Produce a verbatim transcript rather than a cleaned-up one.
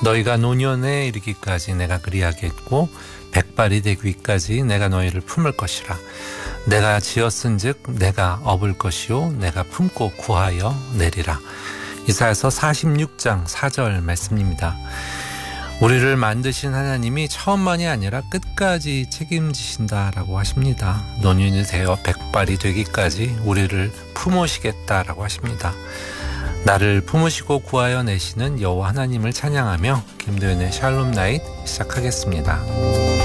너희가 노년에 이르기까지 내가 그리하겠고 백발이 되기까지 내가 너희를 품을 것이라. 내가 지었은즉 내가 업을 것이요 내가 품고 구하여 내리라. 이사야서 사십육 장 사 절 말씀입니다. 우리를 만드신 하나님이 처음만이 아니라 끝까지 책임지신다라고 하십니다. 노년이 되어 백발이 되기까지 우리를 품으시겠다라고 하십니다. 나를 품으시고 구하여 내시는 여호와 하나님을 찬양하며 김도현의 샬롬 나잇 시작하겠습니다.